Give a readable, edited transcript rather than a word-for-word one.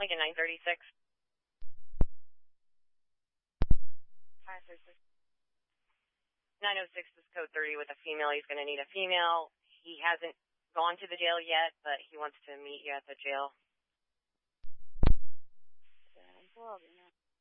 Lincoln 936. 906 is code 30 with a female. He's going to need a female. He hasn't gone to the jail yet, but he wants to meet you at the jail.